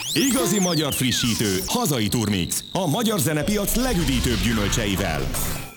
Igazi magyar frissítő, hazai turmix. A magyar zenepiac legüdítőbb gyümölcseivel.